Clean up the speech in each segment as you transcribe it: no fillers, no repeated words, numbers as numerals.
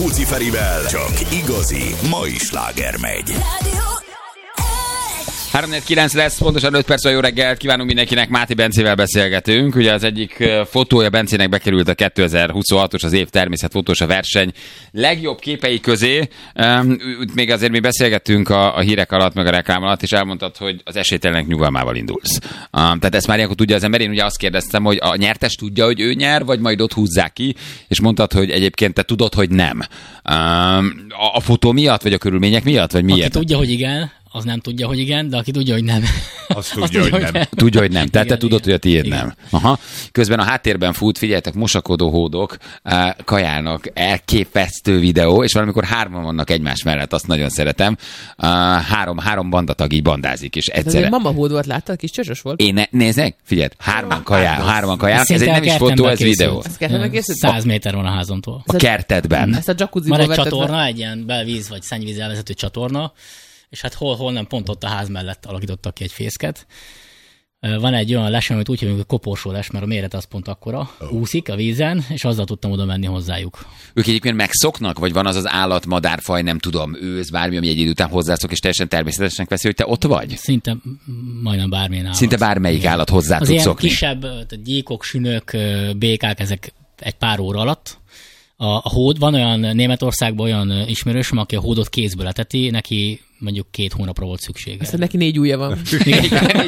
Puci Ferivel csak igazi mai sláger megy. 3-4-9 lesz, pontosan 5 perc, jó reggelt kívánunk mindenkinek, Máté Bencével beszélgetünk. Ugye az egyik fotója Bencének bekerült a 2026-os, az év természetfotósa verseny legjobb képei közé. Még azért mi beszélgettünk a hírek alatt, meg a reklám alatt, és elmondtad, hogy az esélytelenek nyugalmával indulsz. Tehát ezt már ilyenkor tudja az ember. Én ugye azt kérdeztem, hogy a nyertes tudja, hogy ő nyer, vagy majd ott húzzák ki, és mondtad, hogy egyébként te tudod, hogy nem. A fotó miatt, vagy a körülmények miatt, vagy miért? Aki tudja, hogy igen, az nem tudja, hogy igen, de aki tudja, hogy nem. Azt tudja, hogy nem. Tudja, hogy nem. Tehát Igen, te tudod, igen. hogy a tiéd Igen. nem. Aha. Közben a háttérben fut, figyeljetek, mosakodó hódok kajálnak, elképesztő videó, és valamikor hárman vannak egymás mellett, azt nagyon szeretem. Három bandatag így bandázik, és Ez egyszerre. egy mama hódot láttad, kis csösös volt. Nézzek, figyelj, hárman kajálnak. Ez Szinte egy nem a is fotó, kertemben ez készült. videó. Ez kertemben készült? 100 méter van a házamtól. A kertedben. Ezt a jacuzziból Van egy vetted csatorna, be? egy ilyen belvíz vagy szennyvíz elvezető csatorna, és hát hol nem, pont ott a ház mellett alakítottak ki egy fészket. Van egy olyan les, amit úgy hívjuk, hogy koporsó les, mert a méret az pont akkora, úszik a vízen, és azzal tudtam oda menni hozzájuk. Ők egyébként megszoknak, vagy van az állat, madárfaj, nem tudom, ősz, bármi, ami egy idő után hozzászok, és teljesen természetesnek veszi, hogy te ott vagy? Szinte majdnem bármilyen állat. Szinte bármelyik állat hozzá Az tud ilyen szokni. kisebb tehát gyíkok, sünök, békák, ezek egy pár óra alatt. A hód, van olyan Németországban olyan ismerősöm, aki a hódot kézből eteti, neki mondjuk 2 hónapra volt szüksége. Aztán neki 4 ujja van. Igen,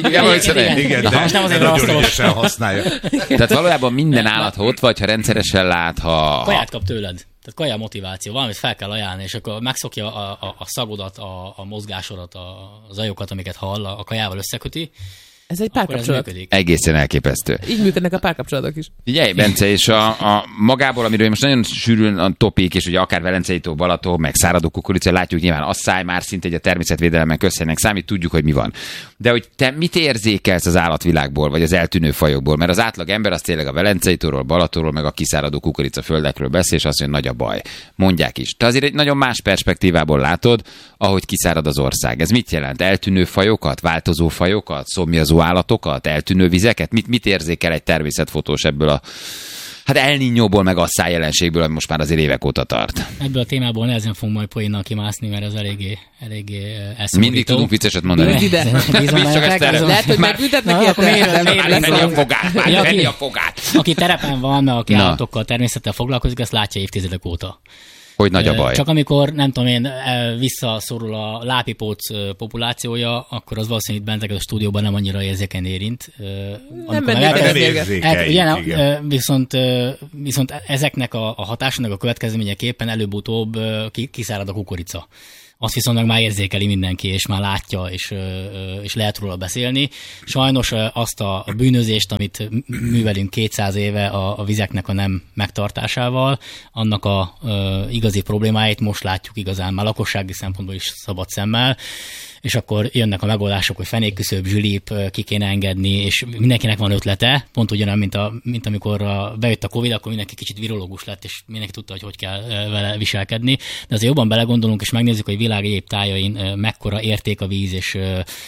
de Most nem azért nagyon rasztalos. ügyesen használja. Tehát valójában minden állat ott vagy, ha rendszeresen lát, ha... Kaját kap tőled. Tehát kaja motiváció. Valamit fel kell ajánlani, és akkor megszokja a szagodat, a mozgásodat, a zajokat, amiket hall, a kajával összeköti. Ez egy Akkor ez párkapcsolat. működik. Egészen elképesztő. Így működnek a párkapcsolatok is. Figyelj, Bence, és a magából, amiről most nagyon sűrűn a topik, és ugye akár Velencei tó, Balaton, meg száradó kukorica, látjuk nyilván asszály már szinte egy a természetvédelemnek közhelynek számít, tudjuk, hogy mi van. De hogy te mit érzékelsz az állatvilágból, vagy az eltűnő fajokból? Mert az átlag ember az tényleg a Velencei tóról, Balatonról, meg a kiszáradó kukorica földekről beszél, és azt mondja, nagy a baj. Mondják is. Te azért egy nagyon más perspektívából látod, ahogy kiszárad az ország. Ez mit jelent? Eltűnő fajokat, változó fajokat, szomjazó állatokat, eltűnő vizeket? Mit érzékel egy természetfotós ebből a El Niñóból, meg asszály jelenségből, ami most már azért évek óta tart? Ebből a témából nehezen fogunk majd poénnal kimászni, mert ez eléggé elszomorító. Mindig tudunk vicceset mondani. Bízd ide. Bízom Bízd csak bennetek, ezt azon- Lehet, hogy Már- megbüntetnek Na, akkor érte? miért Venni a lesz? fogát, már Ja, venni aki- a fogát. Aki terepen van, meg aki Na. állatokkal, természettel foglalkozik, ezt látja évtizedek óta. Hogy nagy a baj. Csak amikor, nem tudom én, visszaszorul a lápipóc populációja, akkor az valószínűleg itt bentek a stúdióban nem annyira érzékeny érint. Amikor mennék meg el elkezd- érzékenyik, ugye, igen. viszont ezeknek a hatásnak a következményeképpen előbb-utóbb kiszárad a kukorica. Azt viszont meg már érzékeli mindenki, és már látja, és lehet róla beszélni. Sajnos azt a bűnözést, amit művelünk 200 éve a vizeknek a nem megtartásával, annak a igazi problémáit most látjuk igazán már lakossági szempontból is szabad szemmel, és akkor jönnek a megoldások, hogy fenékküszöb, zsülip, ki kéne engedni, és mindenkinek van ötlete, pont ugyanolyan, mint amikor bejött a Covid, akkor mindenki kicsit virológus lett, és mindenki tudta, hogy kell vele viselkedni. De azért jobban belegondolunk, és megnézzük, hogy világ egyéb tájain mekkora érték a víz, és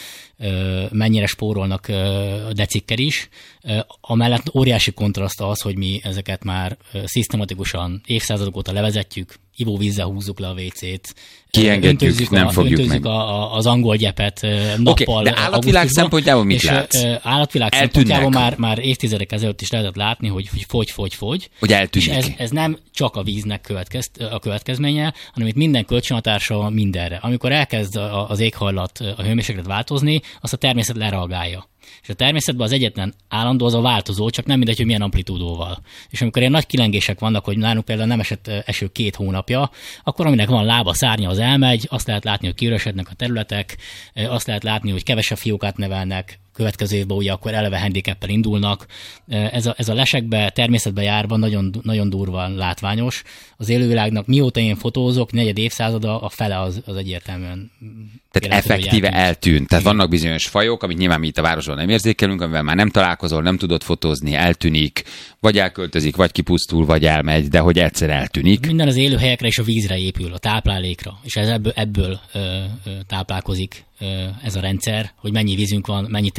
mennyire spórolnak decikkel is. Amellett óriási kontraszt az, hogy mi ezeket már szisztematikusan évszázadok óta levezetjük, ivóvízzel húzzuk le a WC-t, Kiengedjük, nem fogjuk öntözzük meg. az angol gyepet nappal. de állatvilág augusztusban, szempontjából mit és, látsz? Állatvilág Eltűnnek. szempontjából már évtizedek ezelőtt is lehetett látni, hogy fogy. Hogy eltűnik. És ez nem csak a víznek a következménye, hanem itt minden kölcsönhatása van mindenre. Amikor elkezd az éghajlat, a hőmérséklet változni, azt a természet lereagálja. És a természetben az egyetlen állandó az a változó, csak nem mindegy, hogy milyen amplitúdóval. És amikor ilyen nagy kilengések vannak, hogy nálunk például nem esett eső 2 hónapja, akkor aminek van lába, szárnya, az elmegy, azt lehet látni, hogy kiüresednek a területek, azt lehet látni, hogy kevesebb fiókát nevelnek, következő évben ugye akkor eleve handicappel indulnak. Ez a lesekbe, természetbe járva nagyon, nagyon durván látványos. Az élővilágnak mióta én fotózok, 4 évszázada, a fele az egyértelműen. Tehát effektíve eltűnt. Tehát vannak bizonyos fajok, amit nyilván mi itt a városban nem érzékelünk, amivel már nem találkozol, nem tudod fotózni, eltűnik, vagy elköltözik, vagy kipusztul, vagy elmegy, de hogy egyszer eltűnik. Minden az élőhelyekre és a vízre épül, a táplálékra, és ez ebből táplálkozik ez a rendszer, hogy mennyi vízünk van, mennyi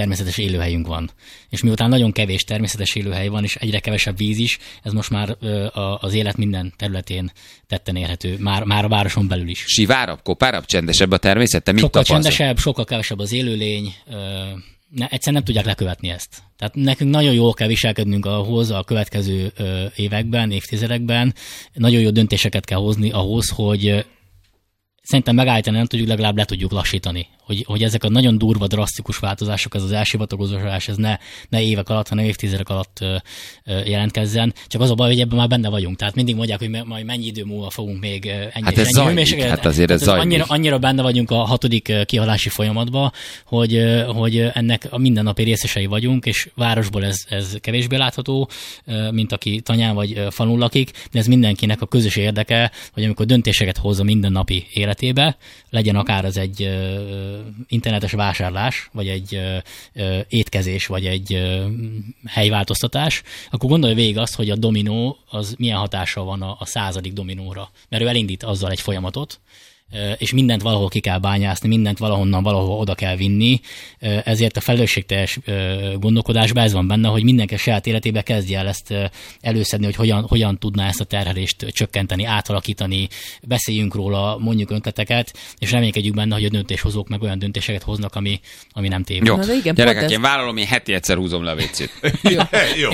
természetes élőhelyünk van. És miután nagyon kevés természetes élőhely van, és egyre kevesebb víz is, ez most már az élet minden területén tetten érhető, már a városon belül is. Sivárabb, kopárabb, csendesebb a természet? Te mit Sokkal tapasztal? csendesebb, sokkal kevesebb az élőlény, egyszerűen nem tudják lekövetni ezt. Tehát nekünk nagyon jól kell viselkednünk ahhoz a következő években, évtizedekben, nagyon jó döntéseket kell hozni ahhoz, hogy szerintem megállítani nem tudjuk, legalább le tudjuk lassítani. Hogy ezek a nagyon durva, drasztikus változások, ez az elsivatagozás, ez ne évek alatt, hanem évtizedek alatt jelentkezzen. Csak az a baj, hogy ebben már benne vagyunk. Tehát mindig mondják, hogy majd mennyi idő múlva fogunk még ennyi hőmérsékletet. Hát azért ez zajlik. Annyira benne vagyunk a 6. kihalási folyamatban, hogy ennek a mindennapi részesei vagyunk, és városból ez kevésbé látható, mint aki tanyán vagy falun lakik, de ez mindenkinek a közös érdeke, hogy amikor döntéseket hoz a mindennapi életébe, legyen akár az egy internetes vásárlás, vagy egy étkezés, vagy egy helyváltoztatás, akkor gondolj végig azt, hogy a dominó az milyen hatással van a 100. dominóra. Mert ő elindít azzal egy folyamatot, és mindent valahol ki kell bányászni, mindent valahol oda kell vinni, ezért a felelősségteljes gondolkodásban ez van benne, hogy mindenki a saját életébe kezdje el ezt előszedni, hogy hogyan tudná ezt a terhelést csökkenteni, átalakítani, beszéljünk róla, mondjuk ötleteket, és reménykedjük benne, hogy a döntéshozók meg olyan döntéseket hoznak, ami nem téved. Jó, igen, gyerekek, én vállalom, én heti egyszer húzom le a WC-t. Jó.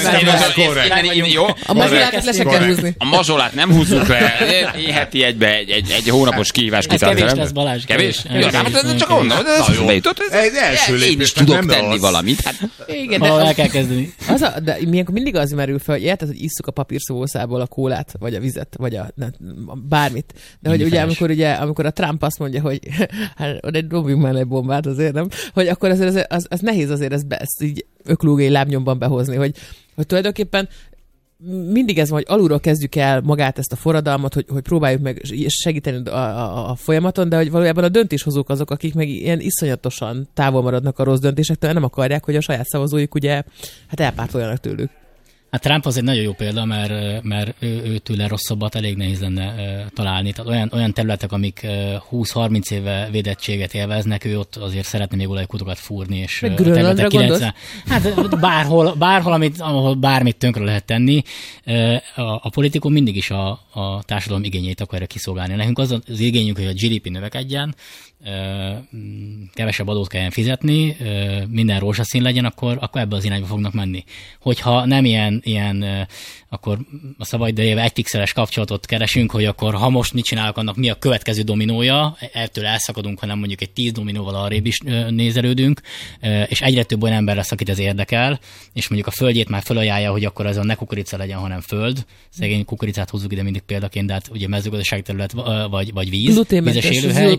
Jó. A mazsolát le se kell húzni. A mazsolát nem húzzuk le. Én heti egy hónapos kihívás Ez kevés lesz, Balázs. Kevés? Csak onnan. Én is tudok tenni valamit. Igen, el kell kezdeni. De ilyenkor mindig az merül fel, hogy érted, hogy isszuk a papírszószából a kólát, vagy a vizet, vagy a bármit. De hogy ugye amikor a Trump azt mondja, hogy hát dobjunk már egy bombát azért, nem? Hogy akkor azért az nehéz azért ezt így öklúgé lábnyomban behozni, hogy tulajdonképpen mindig ez van, hogy alulról kezdjük el magát ezt a forradalmat, hogy próbáljuk meg segíteni a folyamaton, de hogy valójában a döntéshozók azok, akik meg ilyen iszonyatosan távol maradnak a rossz döntésektől, nem akarják, hogy a saját szavazóik ugye hát elpártoljanak tőlük. Hát Trump az egy nagyon jó példa, mert ő tőle rosszabbat elég nehéz lenne találni. Tehát olyan területek, amik 20-30 éve védettséget élveznek, ő ott azért szeretne még olajkutokat fúrni. És Grönlandra gondolsz? Hát bárhol, ahol bármit tönkre lehet tenni. A politikum mindig is a társadalom igényeit akarja kiszolgálni. Nekünk az igényünk, hogy a GDP növekedjen, kevesebb adót kelljen fizetni, minden rózsaszín legyen, akkor ebbe az irányba fognak menni. Hogyha nem ilyen akkor a szabadidejével egy pixeles kapcsolatot keresünk, hogy akkor ha most mit csinálok, annak mi a következő dominója, ettől elszakadunk, hanem mondjuk egy 10 dominóval arrébb is nézelődünk, és egyre több olyan ember lesz, akit ez érdekel, és mondjuk a földjét már felajánlja, hogy akkor ez a ne kukorica legyen, hanem föld. Szegény kukoricát hozzuk ide mindig példaként, de hát ugye mezőgazdasági terület vagy víz, vízes élőhely,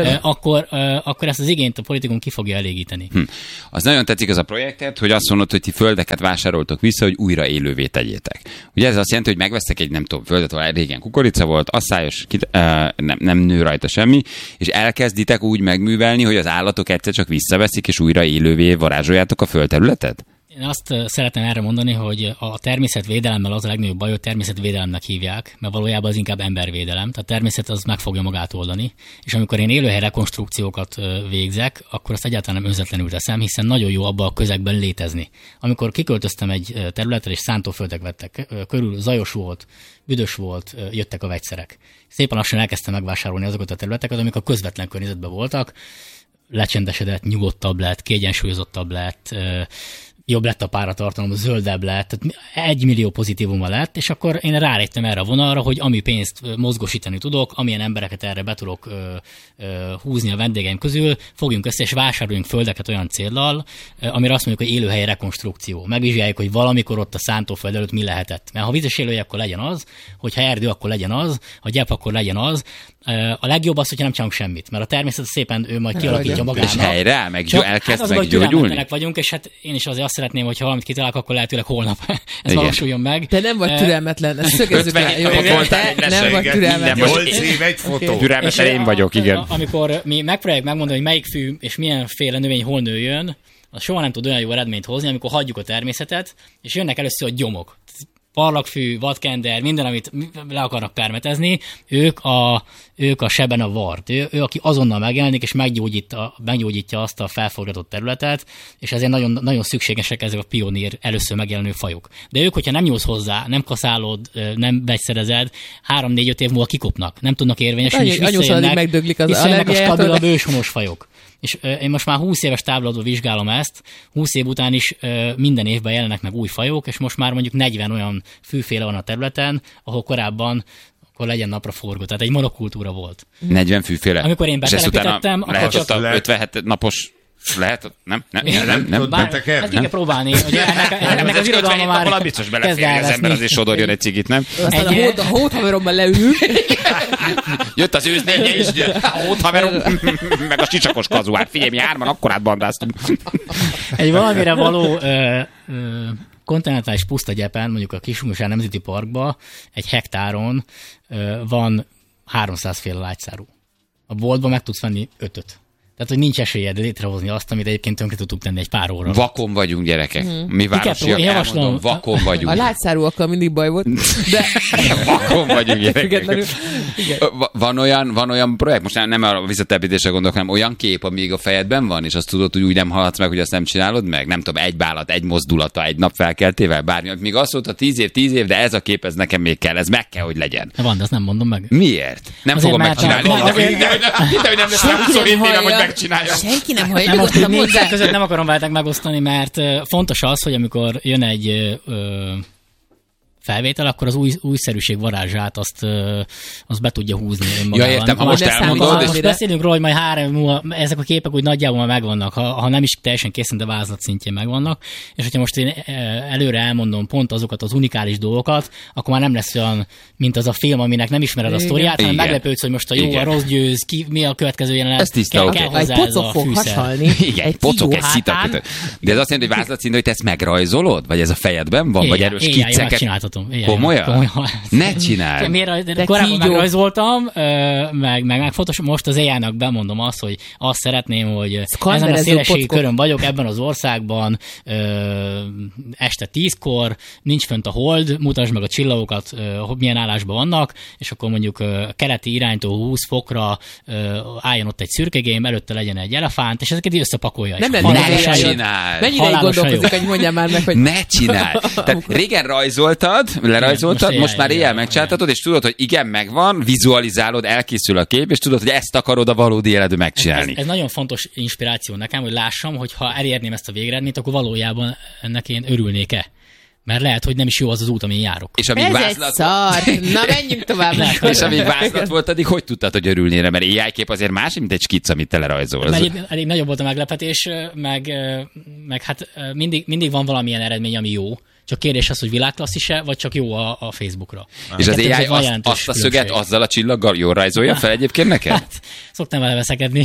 akkor ezt az igényt a politikum ki fogja elégíteni. Az nagyon tetszik az a projektet, hogy azt mondod, hogy ti földeket vásároltok vissza, hogy újra élővé tegyétek. Ugye ez azt jelenti, hogy megvesztek egy nem tudom földet, ahol régen kukorica volt, asszályos, nem nő rajta semmi, és elkezditek úgy megművelni, hogy az állatok egyszer csak visszaveszik, és újra élővé varázsoljátok a földterületet? Én azt szeretném erre mondani, hogy a természetvédelemmel az a legnagyobb baj, hogy természetvédelemnek hívják, mert valójában az inkább embervédelem, tehát a természet az meg fogja magát oldani, és amikor én élőhely rekonstrukciókat végzek, akkor azt egyáltalán nem önzetlenül teszem, hiszen nagyon jó abban a közegben létezni. Amikor kiköltöztem egy területre, és szántóföldek vettek körül, zajos volt, büdös volt, jöttek a vegyszerek. Szépen lassan elkezdtem megvásárolni azokat a területeket, amik a közvetlen környezetben voltak, lecsendesedett, nyugodtabb lett, kiegyensúlyozottabb lett, jobb lett a páratartalom, zöldebb lett, tehát 1 millió pozitívuma lett, és akkor én ráléptem erre a vonalra, hogy ami pénzt mozgósítani tudok, amilyen embereket erre be tudok húzni a vendégeim közül, fogjunk össze, és vásároljunk földeket olyan céllal, amire azt mondjuk, hogy élőhely rekonstrukció. Megvizsgáljuk, hogy valamikor ott a szántóföld előtt mi lehetett. Mert ha vízes élőhely, akkor legyen az, hogyha erdő, akkor legyen az, ha gyep, akkor legyen az. A legjobb az, hogyha nem csinálunk semmit, mert a természet szépen ő majd kialakítja magának. És helyre, elkezd meggyógyulni. Türelmetlenek vagyunk, és hát én is azért azt szeretném, hogy ha valamit kitalálok, akkor lehetőleg holnap ez valósuljon meg. Te nem vagy türelmetlen, ezt szögezzük le. Nem vagy türelmetlen. 8 év egy fotó. Türelmetlen én vagyok, igen. Amikor mi megpróbáljuk megmondani, hogy melyik fű és milyenféle növény hol nőjön, az soha nem tud olyan jó eredményt hozni, amikor hagyjuk a természetet, és jönnek először a gyomok. parlagfű, vadkender, minden, amit le akarnak permetezni, ők a seben a vart. Ő aki azonnal megjelenik, és meggyógyítja azt a felforgatott területet, és ezért nagyon, nagyon szükségesek ezek a pionír először megjelenő fajok. De ők, hogyha nem nyúlsz hozzá, nem kaszálod, nem vegyszerezed, 3-4-5 év múlva kikopnak, nem tudnak érvényesülni, és megdöglik az visszajönnek a stabilabb őshonos fajok. És én most már 20 éves távlatban vizsgálom ezt, 20 év után is minden évben jelennek meg új fajok, és most már mondjuk 40 olyan fűféle van a területen, ahol korábban akkor legyen napraforgó. Tehát egy monokultúra volt. 40 fűféle? Amikor én betelepítettem, akkor csak 57 napos lehet? Nem. Ezt ki kell próbálni. Ugye ennek az irodalma már biztos beleférni az ember, azért sodorjon egy cigit, nem? Aztán a hóthaveromban leülünk. Jött az őznénye is, a hóthaverom, meg a sisakos kazuár. Figyelj, mi 3-an akkorát bandáztunk. Egy valamire való kontinentális pusztagyepen, mondjuk a Kiskunhagyar Nemzeti Parkban egy hektáron van 300 féle lágyszárú. A boltban meg tudsz venni 5-öt. Tehát, hogy nincs esélyed létrehozni azt, amit egyébként tönkre tudtuk tenni egy pár óra. Vakon vagyunk, gyerekek. Mi városiak, elmondom, vakon vagyunk. A lágyszárúakkal mindig baj volt, de... Vakon vagyunk, gyerekek. Van olyan projekt, most nem a visszatelepítésre gondolok, hanem olyan kép, amíg a fejedben van, és azt tudod, hogy úgy nem haladsz meg, hogy azt nem csinálod meg? Nem tudom, egy bálat, egy mozdulata, egy nap felkeltével, bármi. Még azt mondta 10 év, de ez a kép, ez nekem még kell, ez meg kell, hogy legyen. Van, de azt nem mondom meg. Miért? Nem azért fogom megcsinálni. Nem lesz 27 évem, hogy megcsinálja. Senki nem hallja. Most négyzet között nem akarom veletek megosztani, mert fontos az, hogy amikor jön egy felvétel, akkor az újszerűség varázsát azt be tudja húzni önmagával. Ja, értem, ha most elmondod. Most beszélünk róla, hogy majd 3 év múlva ezek a képek úgy nagyjából már megvannak, ha nem is teljesen készen, de vázlat szintjén megvannak, és hogyha most én előre elmondom pont azokat az unikális dolgokat, akkor már nem lesz olyan, mint az a film, aminek nem ismered a sztoriát, hanem meglepődsz, hogy most a jó, a rossz győz, mi a következő jelenet. Ez tiszta, kell hozzá ez a fűszer. Igen, egy pocok, egy szitakötő. De ez azt jelenti, hogy vázlatszínű, hogy te ezt megrajzolod? Vagy ez a fejedben van? Vagy erős skicceket? Komolyan? Ne csináld! Miért korábban megrajzoltam, meg fontos, most az AI-nak bemondom azt, hogy azt szeretném, hogy ezen a szélességi körön vagyok, ebben az országban este 10-kor, nincs fönt a hold, mutasd meg a csillagokat, milyen állásban vannak, és akkor mondjuk keleti iránytól 20 fokra álljon ott egy szürkegém, előtte legyen egy elefánt, és ezeket így összepakolja. Nem ne csináld! Mennyire így gondolkozik, hogy mondjam már meg, hogy... Ne csináld! Tehát régen lerajzoltad, most már éjjel megcsináltatod, és tudod, hogy igen, megvan, vizualizálod, elkészül a kép, és tudod, hogy ezt akarod a valódi életben megcsinálni. Ez nagyon fontos inspiráció nekem, hogy lássam, hogy ha elérném ezt a végeredményt, akkor valójában ennek én örülnék-e. Mert lehet, hogy nem is jó az út, amin járok. És amíg ez vázlat... egy szar! Na, menjünk tovább. És amíg vázlat volt, addig hogy tudtad, hogy örülnél? Mert AI kép azért más, mint egy skic, amit te lerajzolsz. Elég nagyobb volt a meglepetés, meg hát mindig van valamilyen eredmény, ami jó. Csak kérdés az, hogy világklasszis-e, vagy csak jó a Facebookra. És az AI azt a szöget azzal a csillaggal jól rajzolja fel egyébként neked? Hát, szoktam vele veszekedni.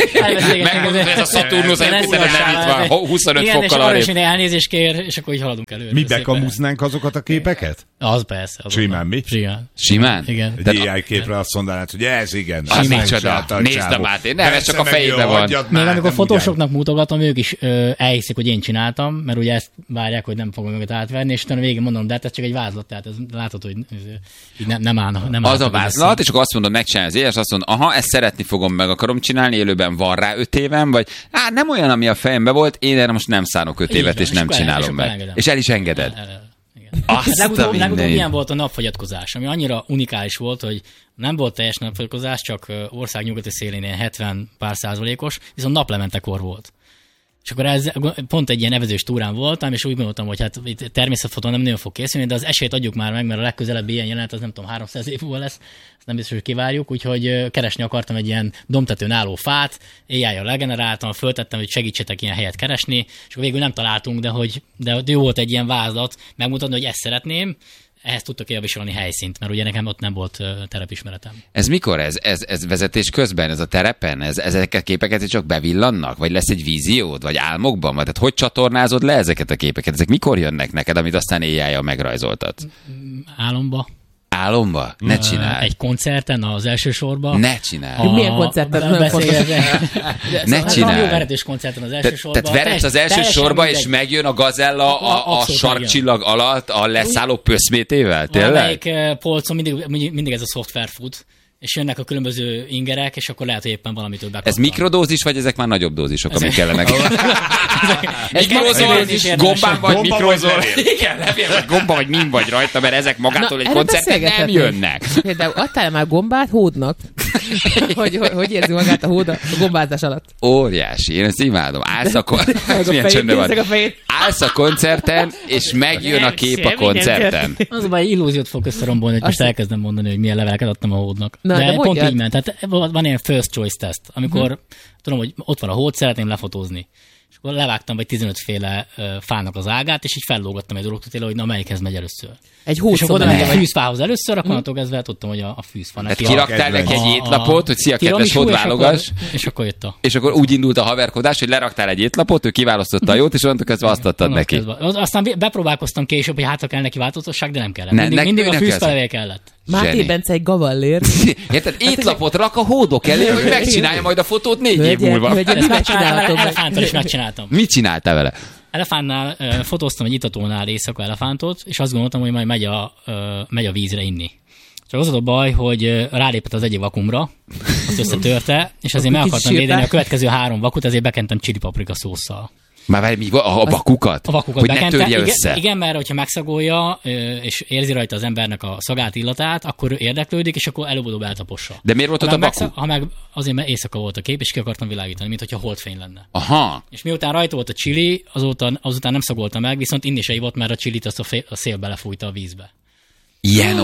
Ez a Saturnus egy 25 fokkal arra is elnézést kér, és akkor így haladunk előre. Mi bekamuznánk azokat a képeket? Az persze. Simán mi? Simán? Igen. Egy AI képre azt mondanád, hogy ez igen. Az micsoda. Nézd a Máté. Nem, ez csak a fejében van. Még amikor fotósoknak mutogatom, ők is elhiszik, hogy én csináltam, mert ugye ezt várják, hogy nem fogom őket átverni, és utána végén mondom, de hát ez csak egy vázlat, tehát ez látod, hogy nem állna. Az a vázlat, és akkor azt mondod, megcsinálni az éles, azt mondod, aha, ezt szeretni fogom, meg akarom csinálni, élőben van rá 5 évem, vagy nem olyan, ami a fejemben volt, én erre most nem szánok 5 évet, és nem csinálom meg. És el is engeded. Legutóbb ilyen volt a napfogyatkozás, ami annyira unikális volt, hogy nem volt teljes napfogyatkozás, csak ország nyugati szélén ilyen 70 pár százalékos, viszont naplementekor volt. És akkor ez pont egy ilyen evezős túrán voltam, és úgy gondoltam, hogy hát természetfotón nem nagyon fog készülni, de az esélyt adjuk már meg, mert a legközelebbi ilyen jelenet az nem tudom, 300 év múlva lesz, ezt nem biztos, hogy kivárjuk, úgyhogy keresni akartam egy ilyen domtetőn álló fát, AI-jal legeneráltam, föltettem, hogy segítsetek ilyen helyet keresni, és akkor végül nem találtunk, de jó volt egy ilyen vázlat megmutatni, hogy ezt szeretném. Ehhez tudtok javasolni helyszínt, mert ugye nekem ott nem volt terepismeretem. Ez mikor? Ez vezetés közben, ez a terepen? Ezeket a képeket csak bevillannak? Vagy lesz egy víziód? Vagy álmokban? Vagy tehát hogy csatornázod le ezeket a képeket? Ezek mikor jönnek neked, amit aztán AI-jal megrajzoltad? Álomba. Álomba? Ne csináld. Egy koncerten az első sorban. Ne csináld. Milyen koncerten? Ne csináld. Valami jó veretős koncerten az első sorban. Tehát veretsz az első sorba, és megjön a gazella a sarkcsillag alatt a leszálló pöszmétével? Tényleg? Valamelyik polcon mindig ez a szoftver fut, és jönnek a különböző ingerek, és akkor lehet, hogy éppen valamitől bekaptam. Ez mikrodózis, vagy ezek már nagyobb dózisok, amik kellenek? Egy mikrozol, gombán vagy mikrozol. levél. Igen, levél vagy gomba, vagy min vagy rajta, mert ezek magától egy erről koncerten nem beszélgethetünk. jönnek. Például adtál már gombát hódnak? hogy érzi magát a hód a gombázás alatt? Óriási, én ezt imádom. Milyen csöndben van. Állsz a koncerten, és megjön a kép a koncerten. Az a baj, illúziót fog összerombolni, hogy most elkezdem mondani, hogy milyen leveleket adtam a hódnak. Na, de pont mondjad. így ment. Tehát van ilyen first choice test, amikor tudom, hogy ott van a hód, szeretném lefotózni. És akkor levágtam vagy 15 féle fának az ágát, és így fellógattam egy dologtotére, hogy na melyikhez megy először. Egy És akkor oda hódszobban. mentem a fűzfához először, akkor onnantól kezdve tudtam, hogy a fűzfa. Tehát kiraktál neki egy étlapot, hogy szia, kedves tiramisu, hódválogass. És akkor jött a... És akkor úgy indult a haverkodás, hogy leraktál egy étlapot, ő kiválasztotta a jót, és onnantól kezdve azt adtad neki. Aztán bepróbálkoztam később, hogy hát kell neki változatosság, de nem kellett. Ne, Mindig a nekünk fűzfelevé kellett. Máté Zseni. Bence egy gavallér. Érted? Étlapot rak a hódok elé, hogy megcsinálja majd a fotót 4 év múlva. Hölgyem, Ezt mivel megcsináltam, csinálhatod meg? elefánttal is megcsináltam. Mit csináltál vele? Elefántnál fotóztam egy itatónál éjszaka elefántot, és azt gondoltam, hogy majd megy a vízre inni. Csak az a baj, hogy rálépett az egyik vakumra, azt összetörte, és azért meg akartam védeni a következő 3 vakut, ezért bekentem chili paprika szósszal. Már várj, mi a vakukat? A vakukat hogy ne bekentem. törje össze. Igen, mert hogyha megszagolja, és érzi rajta az embernek a szagát, illatát, akkor ő érdeklődik, és akkor előbb-utóbb eltapossa. De miért volt ott a vaku? Ha meg azért, mert éjszaka volt a kép, és ki akartam világítani, mint hogyha holdfény lenne. Aha. És miután rajta volt a chili, azután nem szagolta meg, viszont inni se ivott, mert a chilit azt a szél belefújta a vízbe. Ilyen.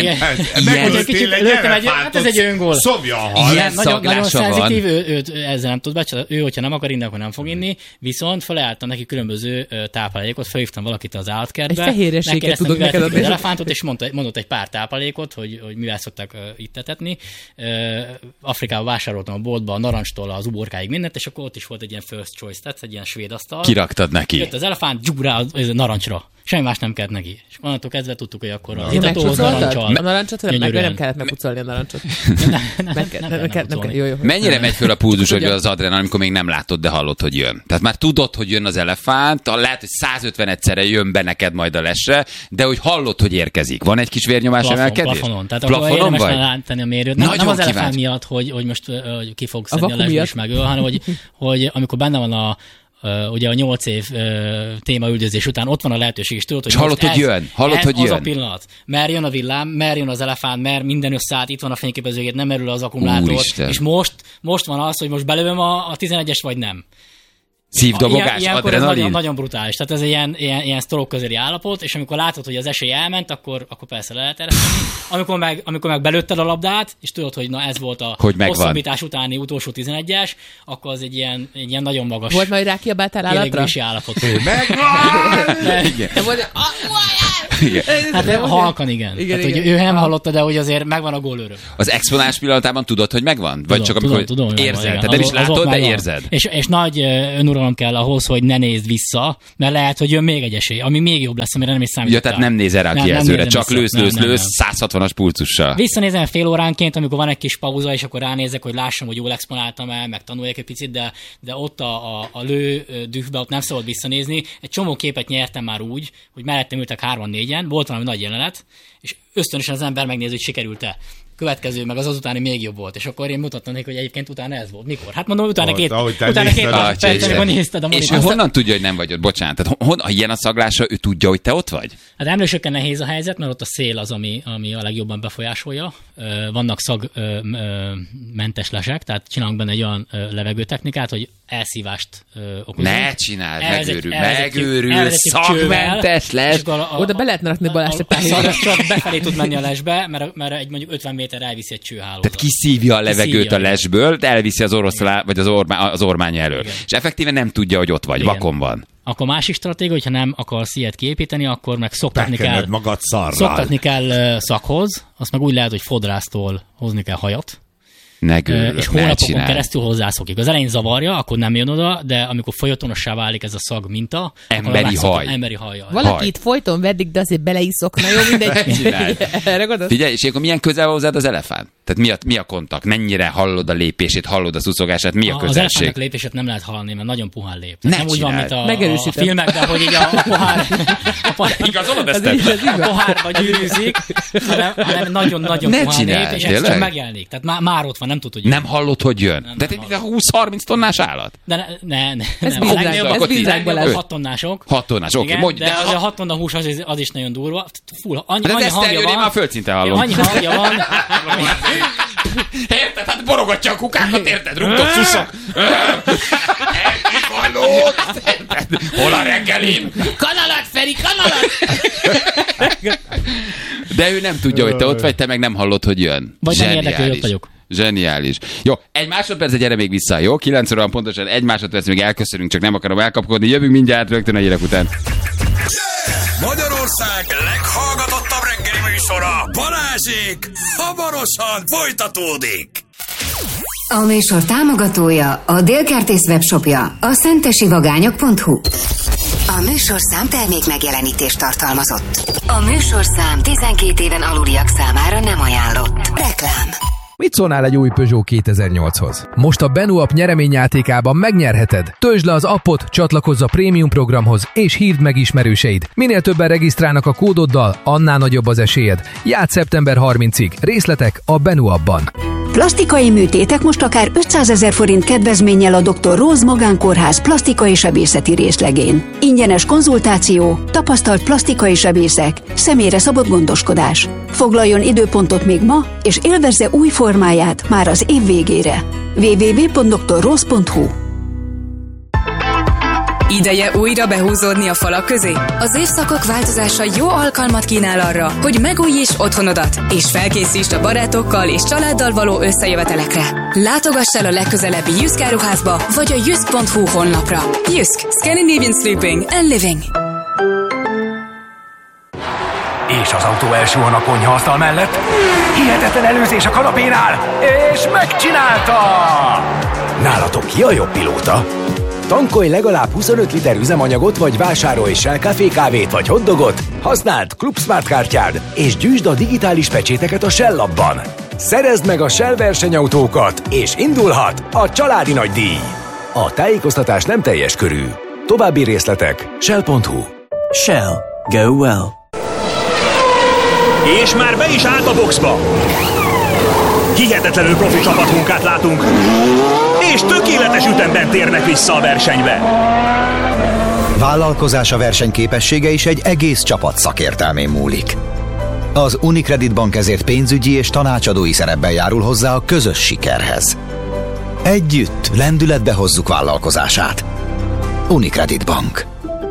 Hát ez egy öngól. Szomja a hal. Ilyen Nagyon szaglása van. szenzitív, őt ezzel nem tud becsülni. Ő, hogyha nem akar inni, akkor nem fog inni, viszont felajánlottam neki különböző táplálékot, felhívtam valakit az állatkertbe. Egy fehérjeséget megkérdeztem, tudok mivel neked tetik az adni. elefántot, és mondott egy pár táplálékot, hogy mivel szokták itt etetni. Afrikában vásároltam a boltba a narancstól az uborkáig mindent, és akkor ott is volt egy ilyen first choice, tehát egy ilyen svéd asztal. Kiraktad neki. Jött az elefánt, rá a narancsra. Semmi más nem kellett neki. És onnantól kezdve tudtuk, hogy akkor az Ja, itatóhoz narancsal. A narancsot? Nem gyönyörűen. kellett megpucolni a narancsot. Nem kell. Jó. Mennyire megy föl a pulzusod az adrenalin, amikor még nem látod, de hallod, hogy jön? Tehát már tudod, hogy jön az elefánt, lehet, hogy 150 egyszerre jön be neked majd a lesre, de hogy hallod, hogy érkezik. Van egy kis vérnyomás emelkedés? Plafonon. Tehát akkor érdemes látni a mérőt. Nem az elefánt kíváncsi. miatt, hogy most ki fog szedni a vaku lesbe miatt. és megöl, hanem hogy amikor benne van ugye a 8 év témaüldözés után ott van a lehetőség, és tudod, hogy és hallod, hogy jön. Hallod, hogy az jön. a pillanat. Mer jön a villám, mer jön az elefánt, mer minden összeállt, itt van a fényképezőgép, nem merül az akkumulátor. Úristen. És most van az, hogy most belövöm a 11-es vagy nem. Szívdobogás, Ilyenkor ez adrenalin? nagyon brutális. Tehát ez egy ilyen stroke közeli állapot, és amikor látod, hogy az esély elment, akkor persze le lehet ereszteni. Amikor meg belőtted a labdát, és tudod, hogy na ez volt a hosszabbítás utáni utolsó 11-es, akkor az egy ilyen nagyon magas Volt majd rákiabáltál állatra? kielégülési állapot. Megvan! Igen. Hát halkan igen. Igen, Tehát, hogy igen. ő nem hallotta, de hogy azért megvan a gólöröm. Az exponálás pillanatában tudod, hogy megvan? Vagy csak amikor Tudom, hogy érzed? megvan, Tehát nem is igen. látod, de megvan. érzed. És nagy önuralom kell ahhoz, hogy ne nézd vissza, mert lehet, hogy jön még egy esély, ami még jobb lesz, amire nem is számítottál. Ja, tehát nem nézel rá a Nem kijelzőre, nézem csak vissza. lősz 160-as pulzussal. Visszanézem fél óránként, amikor van egy kis pauza, és akkor ránézek, hogy lássam, hogy jól exponáltam el, meg tanuljak egy picit, de ott a lő dühbe ott nem szabad visszanézni. Egy csomó képet nyertem már úgy, hogy mellettem ültek 3-4-en, volt valami nagy jelenet, és ösztönösen az ember megnézi, hogy sikerült-e. Következő, meg az utáni még jobb volt, és akkor én mutattam neki, hogy egyébként utána ez volt. Mikor? Hát mondom, utána két perc, amikor nézted a És ő monitort. honnan tudja, hogy nem vagy ott? Bocsánat. Tehát ha ilyen a szaglása, ő tudja, hogy te ott vagy? Hát emlősökkel nehéz a helyzet, mert ott a szél az, ami a legjobban befolyásolja. Vannak szagmentes lesek, tehát csinálunk benne egy olyan levegőtechnikát, hogy elszívást okozunk. Ne csináld, Elvezetjük megőrül, szagmentes les. Oda be lehetne rakni Balázs a szag csak befelé tud menni a lesbe, mert egy mondjuk 50 méter elviszi egy csőhálózat. Tehát kiszívja a levegőt a lesből, de elviszi az oroszlá, vagy az ormány elől. Igen. És effektíve nem tudja, hogy ott vagy, Igen. vakon van. Akkor másik stratégia, hogyha nem akarsz ilyet kiépíteni, akkor meg szoktatni kell. magad szarral. Szoktatni kell szakhoz, azt meg úgy lehet, hogy fodrásztól hozni kell hajat. és hónapokon keresztül hozzászokik. Az elején zavarja, akkor nem jön oda, de amikor folytonossá válik ez a szag minta, emberi hajjal. Valaki itt folyton verdik, de azért beleiszok. Na jó, mindegy. Figyelj, és akkor milyen közel van hozzád az elefánt? Tehát mi a kontakt? Mennyire hallod a lépését, hallod a szuszogását? Mi a közelség? Az elefántnak lépését nem lehet hallani, mert nagyon puhán lép. Nem úgy van, mint a filmekben, hogy így a pohár... Igazolod ezt? A pohárba gyűrűzik, hanem nagyon-nagyon puhán lép, és ez csak megjelenik. Tehát már ott van, nem tud, hogy nem hallod, hogy jön? De te 20-30 tonnás állat? Ne. Ez vízrákban lesz. 6 tonnások. 6 tonnás, oké. De a 6 tonna hús az is nagyon durva. Annyi hangja van. Már földszinten hallom. Annyi hangja van. Érted? Hát borogatja a kukákat, érted? Rúgtok, szuszok. Hallott? Hol a reggelin? Kanalat, Feri, kanalat! De ő nem tudja, hogy te ott vagy, te meg nem hallod, hogy jön. Vagy nem érdekel, hogy ott vagyok. Zseniális. Jó, egy másodperc, gyere még vissza, jó? 9 óra van pontosan, egy másodperc, még elköszönünk, csak nem akarom elkapkodni. Jövünk mindjárt rögtön a hírek után. Magyarország leghallgatottabb reggeli műsora, Balázsék, hamarosan folytatódik. A műsor támogatója a Dél-Kertész webshopja, a szentesivagányok.hu. A műsorszám termék megjelenítést tartalmazott. A műsorszám 12 éven aluliak számára nem ajánlott. Reklám. Mit szólnál egy új Peugeot 2008-hoz? Most a Benu app nyereményjátékában megnyerheted. Töltsd le az appot, csatlakozz a prémium programhoz, és hívd meg ismerőseid. Minél többen regisztrálnak a kódoddal, annál nagyobb az esélyed. Játsz szeptember 30-ig. Részletek a Benu appban. Plastikai műtétek most akár 500 000 forint kedvezménnyel a Dr. Rose Magánkórház plastikai sebészeti részlegén. Ingyenes konzultáció, tapasztalt plastikai sebészek, személyre szabott gondoskodás. Foglaljon időpontot még ma, és élvezze új formáját már az év végére. www.drrose.hu. Ideje újra behúzódni a falak közé? Az évszakok változása jó alkalmat kínál arra, hogy megújíts otthonodat, és felkészítsd a barátokkal és családdal való összejövetelekre. Látogass el a legközelebbi Jysk áruházba, vagy a jysk.hu honlapra. Jysk. Scandinavian Sleeping and Living. És az autó elsúhan a konyhaasztal mellett. Hihetetlen előzés a kanapénál, és megcsinálta! Nálatok ki a jobb pilóta? Tankolj legalább 25 liter üzemanyagot, vagy vásárolj Shell Café kávét vagy hotdogot, használd Club Smart kártyád, és gyűjtsd a digitális pecséteket a Shell appban. Szerezd meg a Shell versenyautókat, és indulhat a családi nagydíj. A tájékoztatás nem teljes körű. További részletek shell.hu. Shell. Go well. És már be is állt a boxba. Hihetetlenül profi csapatmunkát látunk, és tökéletes ütemben térnek vissza a versenybe. Vállalkozása versenyképessége is egy egész csapat szakértelmén múlik. Az Unicredit Bank ezért pénzügyi és tanácsadói szerepben járul hozzá a közös sikerhez. Együtt lendületbe hozzuk vállalkozását. Unicredit Bank.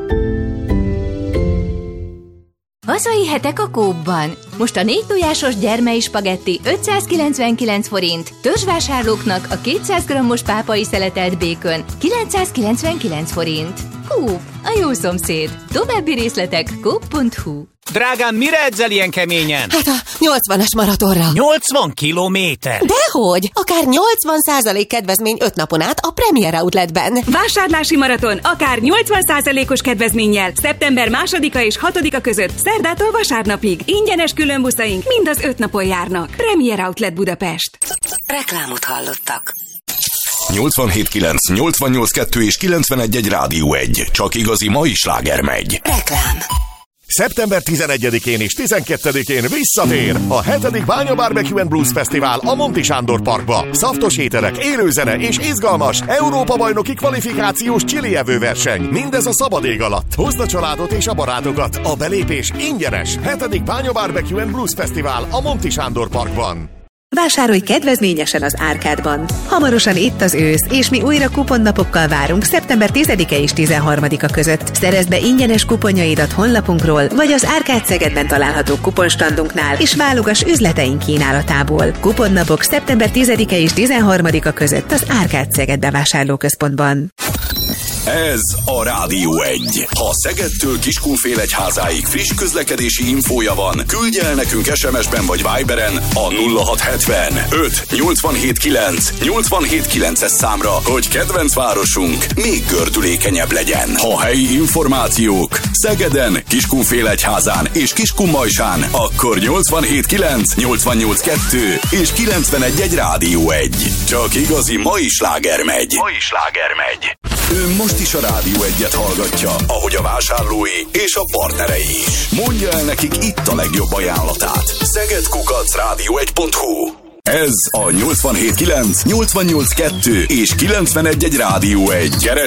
Hazai hetek a Coopban. Most a 4 tojásos gyermei spagetti 599 forint, törzsvásárlóknak a 200 g-os pápai szeletelt békön 999 forint. Coop, a jó szomszéd. További részletek coop.hu. Drágám, mire edzel ilyen keményen? Hát a 80-as maratonra. 80 kilométer? Dehogy! Akár 80% kedvezmény 5 napon át a Premier Outletben. Vásárlási maraton akár 80%-os kedvezménnyel szeptember 2-a és 6-a között szerdától vasárnapig. Ingyenes különbuszaink mind az 5 napon járnak. Premier Outlet Budapest. Reklámot hallottak. 87.9, 88.2 és 91.1 Rádió 1. Csak igazi mai sláger megy. Reklám. Szeptember 11-én és 12-én visszatér a 7. Bánya Barbecue and Blues Fesztivál a Monti Sándor Parkba. Szaftos ételek, élőzene és izgalmas Európa-bajnoki kvalifikációs csilievő verseny. Mindez a szabad ég alatt. Hozd a családot és a barátokat. A belépés ingyenes. 7. Bánya Barbecue and Blues Fesztivál a Monti Sándor Parkban. Vásárolj kedvezményesen az Árkádban. Hamarosan itt az ősz, és mi újra kuponnapokkal várunk szeptember 10-e és 13-a között. Szerezd be ingyenes kuponjaidat honlapunkról, vagy az Árkád Szegedben található kuponstandunknál, és válogass üzleteink kínálatából. Kuponnapok szeptember 10-e és 13-a között az Árkád Szeged bevásárlóközpontban. Ez a Rádió 1. Ha Szegedtől Kiskunfélegyházáig friss közlekedési infója van, küldj el nekünk SMS-ben vagy Viberen a 0670 5 87 9 87 9-es számra, hogy kedvenc városunk még gördülékenyebb legyen. Ha helyi információk Szegeden, Kiskunfélegyházán és Kiskunmajsán, akkor 87 9 88 2 és 91 Rádió 1. Csak igazi mai sláger megy. Ő most is a Rádió 1-et hallgatja, ahogy a vásárlói és a partnerei is. Mondja el nekik itt a legjobb ajánlatát. szeged@radio1.hu. Ez a 87.9, 88.2 és 91.1 Rádió 1.